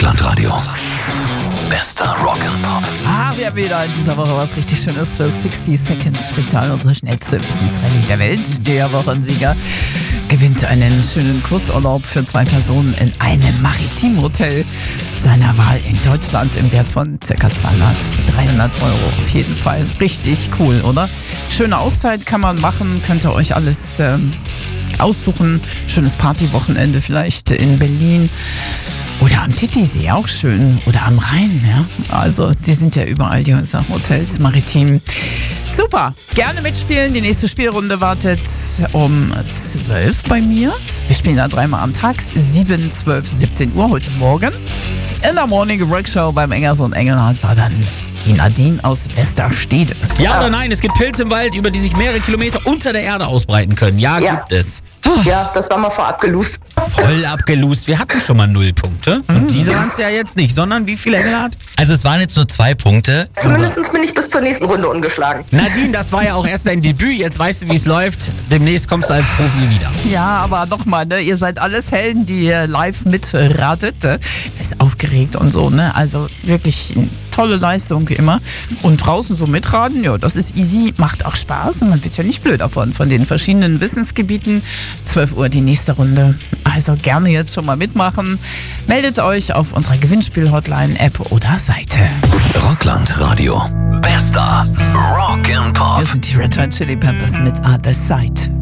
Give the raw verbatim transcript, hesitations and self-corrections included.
Rockland Radio. Bester Rock'n'Pop. Ah, wir haben wieder in dieser Woche was richtig Schönes für sixty Second Spezial, unsere schnellste Wissensrallye der Welt. Der Wochensieger gewinnt einen schönen Kurzurlaub für zwei Personen in einem Maritimhotel seiner Wahl in Deutschland im Wert von ca. zweihundert, dreihundert Euro. Auf jeden Fall richtig cool, oder? Schöne Auszeit kann man machen, könnt ihr euch alles ähm, aussuchen. Schönes Partywochenende vielleicht in Berlin. Oder am Titisee, auch schön. Oder am Rhein, ja. Also, die sind ja überall, die Hotels, maritim. Super, gerne mitspielen. Die nächste Spielrunde wartet um zwölf bei mir. Wir spielen da dreimal am Tag, sieben, zwölf, siebzehn Uhr heute Morgen. In der Morning Rockshow beim Engers und Engelhardt war dann die Nadine aus Westerstede. Ja oder nein, es gibt Pilze im Wald, über die sich mehrere Kilometer unter der Erde ausbreiten können. Ja, Ja. gibt es. Ja, das war mal vorab gelust. Voll abgelust. Wir hatten schon mal null Punkte. Und diese waren es ja jetzt nicht, sondern wie viele Engelhardt? Also es waren jetzt nur zwei Punkte. Zumindest bin ich bis zur nächsten Runde ungeschlagen. Nadine, das war ja auch erst dein Debüt. Jetzt weißt du, wie es läuft. Demnächst kommst du als Profi wieder. Ja, aber nochmal, ne, ihr seid alles Helden, die ihr live mitratet. Ne? Ist aufgeregt und so, ne? Also wirklich eine tolle Leistung immer. Und draußen so mitraten, ja, das ist easy, macht auch Spaß und man wird ja nicht blöd davon, von den verschiedenen Wissensgebieten. zwölf Uhr die nächste Runde. Also gerne jetzt schon mal mitmachen. Meldet euch auf unserer Gewinnspiel-Hotline, App oder Seite. Rockland Radio. Bester Rock'n'Pop. Hier sind die Red Hot Chili Peppers mit Other Side.